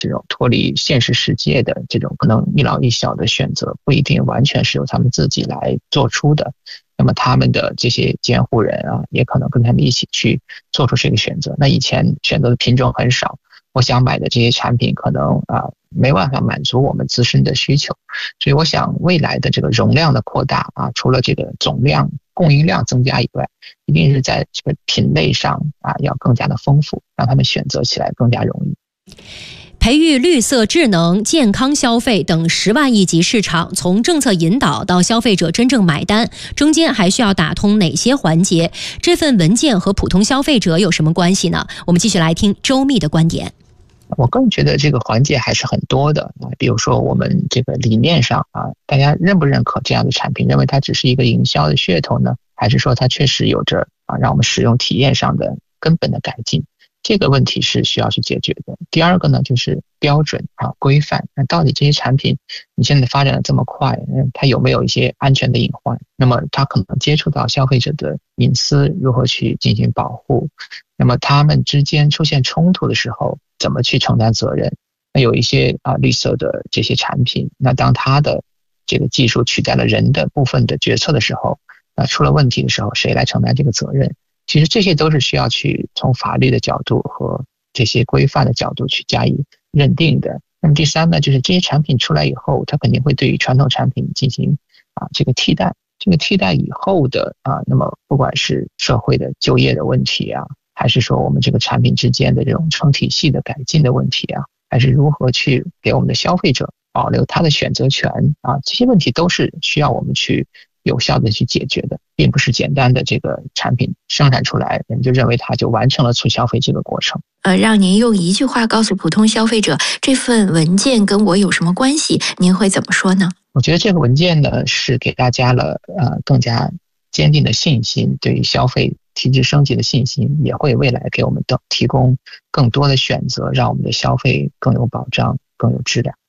这种脱离现实世界的这种可能一老一小的选择，不一定完全是由他们自己来做出的。那么他们的这些监护人啊，也可能跟他们一起去做出这个选择。那以前选择的品种很少，我想买的这些产品可能没办法满足我们自身的需求，所以我想未来的这个容量的扩大啊，除了这个总量供应量增加以外，一定是在这个品类上要更加的丰富，让他们选择起来更加容易。 培育绿色、智能、健康消费等10万亿级市场，从政策引导到消费者真正买单，中间还需要打通哪些环节？这份文件和普通消费者有什么关系呢？我们继续来听周密的观点。 我个人觉得这个环节还是很多的，比如说我们这个理念上大家认不认可这样的产品？认为它只是一个营销的噱头呢，还是说它确实有着让我们使用体验上的根本的改进？这个问题是需要去解决的。第二个呢，就是标准规范。那到底这些产品你现在发展的这么快，它有没有一些安全的隐患？那么它可能接触到消费者的隐私，如何去进行保护？那么他们之间出现冲突的时候，怎么去承担责任？那有一些绿色的这些产品，那当它的这个技术取代了人的部分的决策的时候，出了问题的时候，谁来承担这个责任？其实这些都是需要去从法律的角度和这些规范的角度去加以认定的。那么第三呢，就是这些产品出来以后，它肯定会对于传统产品进行这个替代。这个替代以后的那么不管是社会的就业的问题还是说我们这个产品之间的这种成体系的改进的问题还是如何去给我们的消费者保留他的选择权这些问题都是需要我们去有效的去解决的，并不是简单的这个产品生产出来，人就认为它就完成了促消费这个过程。 让您用一句话告诉普通消费者，这份文件跟我有什么关系？您会怎么说呢？ 我觉得这个文件呢，是给大家了更加坚定的信心，对于消费体制升级的信心，也会未来给我们提供更多的选择，让我们的消费更有保障，更有质量。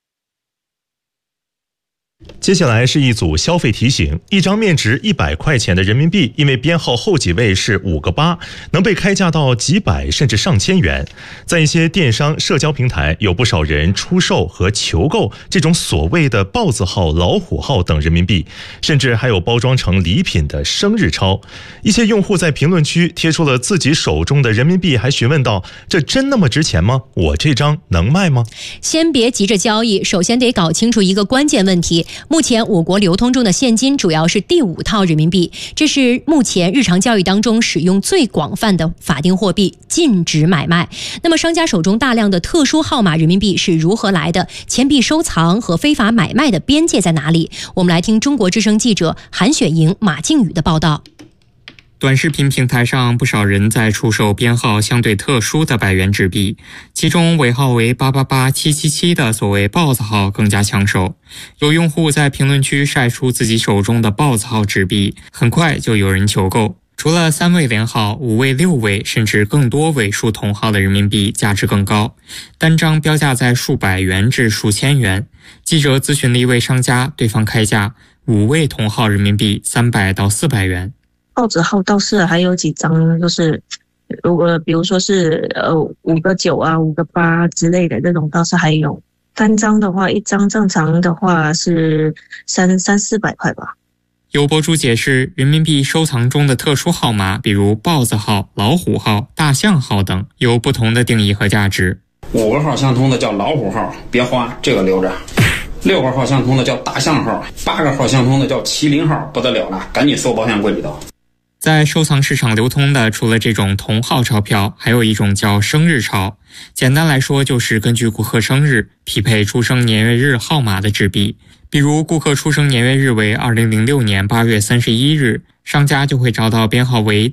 接下来是一组消费提醒：一张面值100块钱的人民币，因为编号后几位是5个8，能被开价到几百甚至上千元。在一些电商社交平台，有不少人出售和求购这种所谓的豹子号、老虎号等人民币，甚至还有包装成礼品的生日钞。一些用户在评论区贴出了自己手中的人民币，还询问道：这真那么值钱吗？我这张能卖吗？ 先别急着交易，首先得搞清楚一个关键问题。目前我国流通中的现金主要是第5套人民币，这是目前日常交易当中使用最广泛的法定货币，禁止买卖。那么商家手中大量的特殊号码人民币是如何来的？钱币收藏和非法买卖的边界在哪里？我们来听中国之声记者韩雪莹、马静宇的报道。 短视频平台上不少人在出售编号相对特殊的100元纸币，其中尾号为888777的所谓豹子号更加抢手。有用户在评论区晒出自己手中的豹子号纸币，很快就有人求购。除了3位连号、5位、6位甚至更多位数同号的人民币价值更高，单张标价在数百元至数千元。记者咨询了一位商家，对方开价5位同号人民币300到400元。 豹子号倒是还有几张，就是如果比如说是5个9啊、5个8之类的这种倒是还有。单张的话，一张正常的话是300-400块吧。 有博主解释，人民币收藏中的特殊号码，比如豹子号、老虎号、大象号等，有不同的定义和价值。 5个号相同的叫老虎号，别花，这个留着。6个号相同的叫大象号，8个号相同的叫麒麟号，不得了了，赶紧收保险柜里头。 在收藏市场流通的，除了这种同号钞票，还有一种叫生日钞。简单来说，就是根据顾客生日匹配出生年月日号码的纸币。比如顾客出生年月日为2006年8月31日，商家就会找到编号为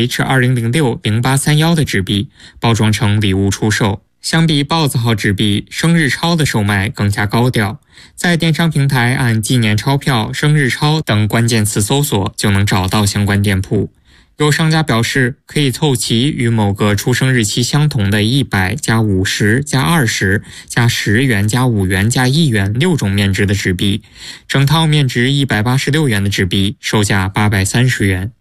ZH20060831 的纸币，包装成礼物出售。相比豹子号纸币，生日钞的售卖更加高调。在电商平台按纪念钞票、生日钞等关键词搜索，就能找到相关店铺。有商家表示，可以凑齐与某个出生日期相同的100加50加20加10元加5元加1元6种面值的纸币，整套面值186元的纸币售价830元。